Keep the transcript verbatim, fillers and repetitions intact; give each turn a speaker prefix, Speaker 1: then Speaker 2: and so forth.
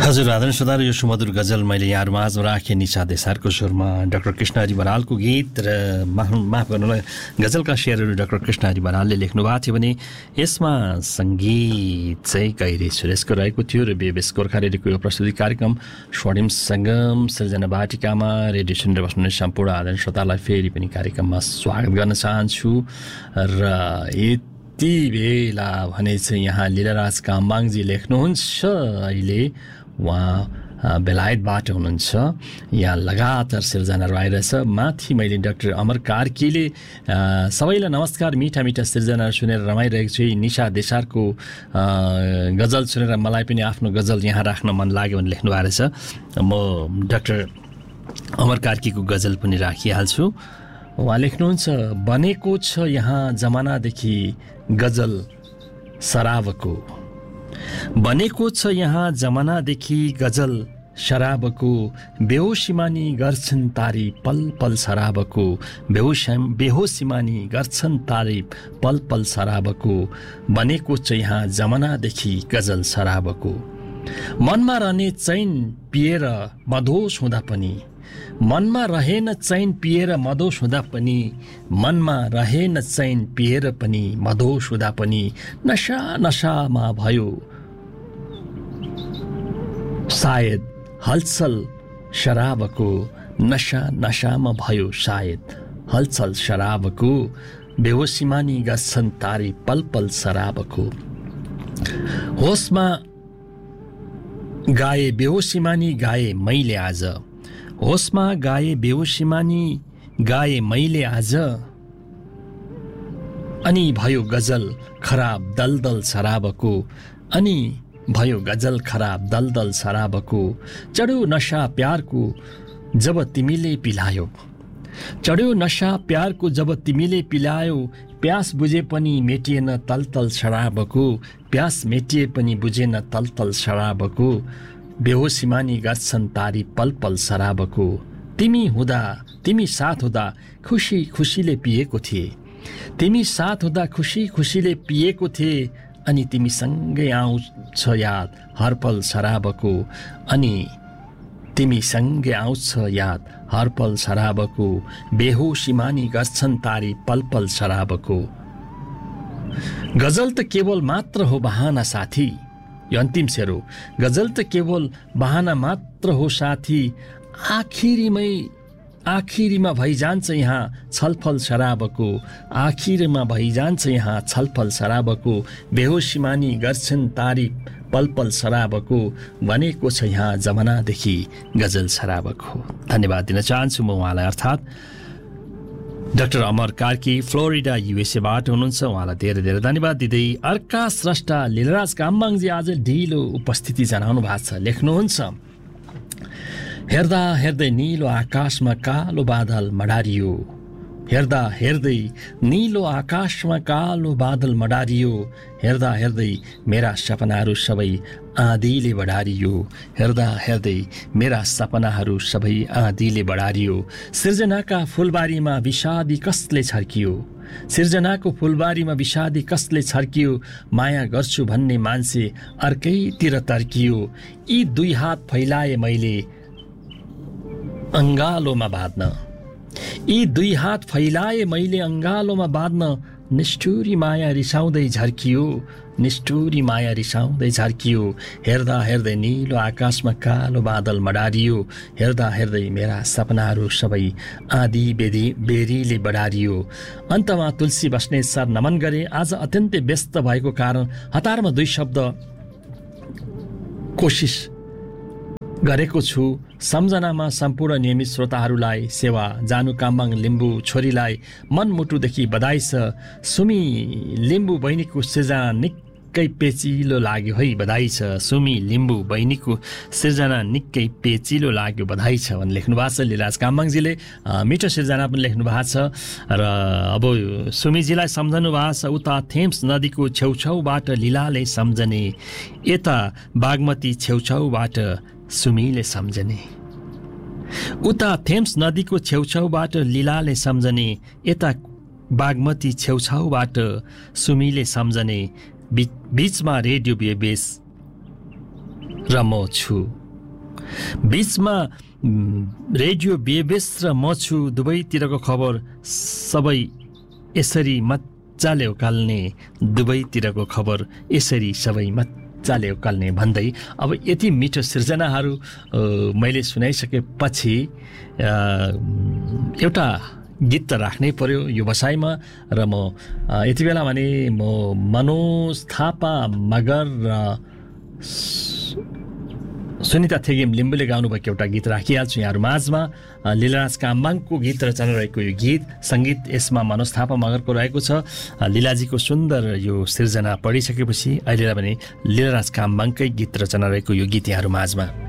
Speaker 1: हजुर आदरणीय श्रोताहरू, यो सुमधुर गजल मैले यहाँहरूमा आज राखेँ निशा देसारको स्वरमा डाक्टर कृष्णहरि बरालको गीत र माफ गर्नुहोला गजलका शेरहरू डाक्टर कृष्णहरि बरालले लेख्नु भएको थियो भने यसमा सङ्गीत चाहिँ गैरे सुरेशको रहेको थियो र बेबेस गोर्खा रेडियोको यो प्रस्तुति कार्यक्रम स्वर्णिम सङ्गम सृजना बाटिकामा रेडियो सुनेर बस्नुहुने सम्पूर्ण आदरणीय श्रोतालाई फेरि पनि कार्यक्रममा स्वागत गर्न चाहन्छु। र यति बेला भने चाहिँ यहाँ लीलाराज काम्बाङजी लेख्नुहुन्छ, अहिले उहाँ बेलायतबाट हुनुहुन्छ, यहाँ लगातार सिर्जना रहेछ। माथि मैले डाक्टर अमर कार्कीले सबैलाई नमस्कार, मिठा मिठा सिर्जना सुनेर रमाइरहेको छु। निशा देसारको गजल सुनेर मलाई पनि आफ्नो गजल यहाँ राख्न मन लाग्यो भने लेख्नु भएको रहेछ। म डाक्टर अमर कार्कीको गजल पनि राखिहाल्छु। उहाँ लेख्नुहुन्छ, बनेको छ यहाँ जमानादेखि गजल शराबको, बनेको छ यहाँ जमानादेखि गजल शराबको, बेहोसीमानी गर्छन् तारिफ पल पल शराबको, बेहोस बेहोसीमानी गर्छन् तारिफ पल पल शराबको, बनेको छ यहाँ जमानादेखि गजल शराबको। मनमा रहने चैन पिएर मधोस हुँदा पनि, मनमा रहेन चैन पिएर मधोस हुँदा पनि, मनमा रहेन चैन पिएर पनि मधोस हुँदा पनि, नशा नशामा भयो सायद हलचल शराबको, नशा नशामा भयो सायद हलचल शराबको, बेहोसीमानी गर्छन् तारिफ पल पल शराबको। होसमा गाए बेहोसीमानी गाए मैले आज, होसमा गाए बेहोसीमानी गाए मैले आज, अनि भयो गजल खराब दलदल शराबको, अनि भयो गजल खराब दलदल शराबको। चढ्यो नशा प्यारको जब तिमीले पिलायो, चढ्यो नशा प्यारको जब तिमीले पिलायो, प्यास बुझे पनि मेटिएन तलतल शराबको, प्यास मेटिए पनि बुझेन तलतल शराबको, बेहोसीमानी गर्छन् तारिफ पल पल शराबको। तिमी हुँदा तिमी साथ हुँदा खुसी खुसीले पिएको थिए, तिमी साथ हुँदा खुसी खुसीले पिएको थिए, अनि तिमी सँगै आउँछ याद हर पल शराबको, अनि तिमी सँगै आउँछ याद हर पल शराबको, बेहोसीमानी गर्छन् तारिफ पल पल शराबको। गजल त केवल मात्र हो बहाना साथी, यो अन्तिम शेर हो, गजल त केवल बहाना मात्र हो साथी, आखिरीमै आखिरीमा भइजान्छ यहाँ छलफल शराबको, आखिरमा भइजान्छ यहाँ छलफल शराबको, बेहोसीमानी गर्छन् तारिफ पल पल शराबको, बनेको छ यहाँ जमानादेखि गजल शराबको। धन्यवाद दिन चाहन्छु म उहाँलाई, अर्थात् डाक्टर अमर कार्की फ्लोरिडा युएसएबाट हुनुहुन्छ। उहाँलाई धेरै धेरै धन्यवाद दिँदै अर्का स्रष्टा लीलाराज काम्बाङजी आज ढिलो उपस्थिति जनाउनु भएको छ। लेख्नुहुन्छ, हेर्दा हेर्दै निलो आकाशमा कालो बादल मडारियो, हेर्दा हेर्दै निलो आकाशमा कालो बादल मडारियो, हेर्दा हेर्दै मेरा सपनाहरू सबै आँधीले बढारियो, हेर्दा हेर्दै मेरा सपनाहरू सबै आँधीले बढारियो, सिर्जनाका फुलबारीमा विषादी कसले छर्कियो, सिर्जनाको फुलबारीमा विषादी कसले छर्कियो, माया गर्छु भन्ने मान्छे अर्कैतिर तर्कियो, यी दुई हात फैलाए मैले अङ्गालोमा बाँध्न, यी दुई हात फैलाए मैले अङ्गालोमा बाँध्न, निष्ठुरी माया रिसाउँदै झर्कियो, निष्ठुरी माया रिसाउँदै झर्कियो, हेर्दा हेर्दै निलो आकाशमा कालो बादल मडारियो, हेर्दा हेर्दै मेरा सपनाहरू सबै आँधी बेदी बेरीले बढारियो। अन्तमा तुलसी बस्नेत सर नमन गरे, आज अत्यन्तै व्यस्त भएको कारण हतारमा दुई शब्द कोसिस गरेको छु। सम्झनामा सम्पूर्ण नियमित श्रोताहरूलाई सेवा जानु काम्बाङ लिम्बू छोरीलाई मनमुटुदेखि बधाई छ। सुमी लिम्बू बहिनीको सिर्जना निकै पेचिलो लाग्यो है, बधाई छ। सुमी लिम्बू बहिनीको सिर्जना निकै पेचिलो लाग्यो, बधाई छ भन्ने लेख्नु भएको छ लीलाराज काम्बाङजीले। मिठो सिर्जना पनि लेख्नु भएको छ र अब सुमीजीलाई सम्झनु भएको छ। उता थेम्स नदीको छेउछाउबाट लीलाले सम्झने, यता बागमती छेउछाउबाट सुमीले सम्झने, उता थेम्स नदीको छेउछाउबाट लीलाले सम्झने, यता बागमती छेउछाउबाट सुमीले सम्झने, बीचमा रेडियो बेबेस र म छु। बीचमा रेडियो बेबेस र म छु दुवैतिरको खबर सबै यसरी मजाले उकाल्ने दुवैतिरको खबर यसरी सबै मजाले उकाल्ने भन्दै अब यति मिठो सिर्जनाहरू मैले सुनाइसकेपछि एउटा गीत त राख्नै पर्यो यो बसाइमा र म यति बेला भने म मनोज थापा मगर र सुनिता थेगेम लिम्बुले गाउनुभएको एउटा गीत राखिहाल्छु यहाँहरू माझमा। लीलाराज काम्बाङको गीत रचना रहेको यो गीत, सङ्गीत यसमा मनोज थापा मगरको रहेको छ। लीलाजीको सुन्दर यो सिर्जना पढिसकेपछि अहिले भने लीलाराज काम्बाङकै गीत रचना रहेको यो गीत यहाँहरू माझमा।